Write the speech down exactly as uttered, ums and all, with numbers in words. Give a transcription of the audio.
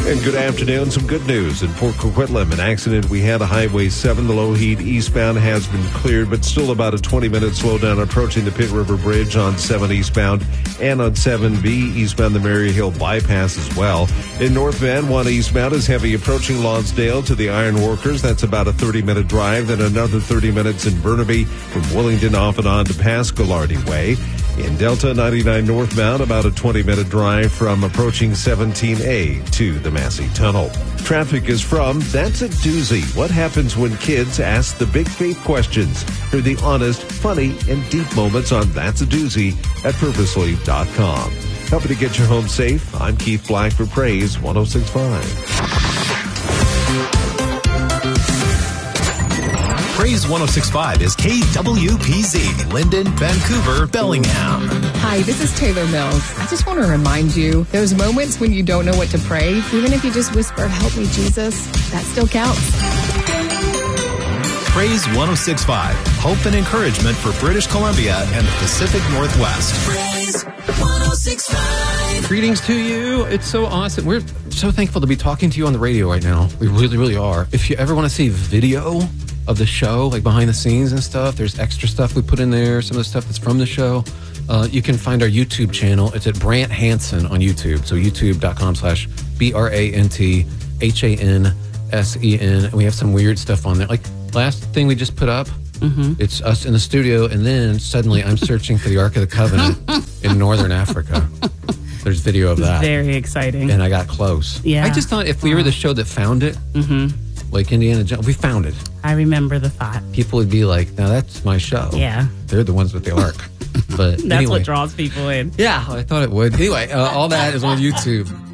And good afternoon. Some good news in Port Coquitlam. An accident we had on Highway seven. The low heat eastbound has been cleared, but still about a twenty-minute slowdown approaching the Pitt River Bridge on seven eastbound and on seven B eastbound the Mary Hill bypass as well. In North Van, one eastbound is heavy approaching Lonsdale to the Iron Workers. That's about a thirty-minute drive. Then another thirty minutes in Burnaby from Willingdon off and on to past Gallardi Way. In Delta ninety-nine northbound, about a twenty-minute drive from approaching seventeen A to the Massey Tunnel. Traffic is from That's a Doozy. What happens when kids ask the big faith questions? Hear the honest, funny, and deep moments on That's a Doozy at purposely dot com. Helping to get you home safe, I'm Keith Black for Praise one oh six point five. Praise one oh six point five is K W P Z, Linden, Vancouver, Bellingham. Hi, this is Taylor Mills. I just want to remind you, those moments when you don't know what to pray, even if you just whisper, "Help me, Jesus," that still counts. Praise one oh six point five, hope and encouragement for British Columbia and the Pacific Northwest. Praise one oh six point five. Greetings to you. It's so awesome. We're so thankful to be talking to you on the radio right now. We really, really are. If you ever want to see video of the show, like behind the scenes and stuff, there's extra stuff we put in there, some of the stuff that's from the show. Uh, you can find our YouTube channel. It's at Brant Hansen on YouTube. So youtube.com slash B R A N T H A N S E N. And we have some weird stuff on there. Like last thing we just put up, mm-hmm. It's us in the studio, and then suddenly I'm searching for the Ark of the Covenant in Northern Africa. There's video of that. Very exciting. And I got close. Yeah. I just thought if we were the show that found it, mm-hmm. like Indiana Jones, we found it. I remember the thought. People would be like, now that's my show. Yeah. They're the ones with the Ark. But That's anyway. what draws people in. Yeah, I thought it would. Anyway, uh, all that is on YouTube.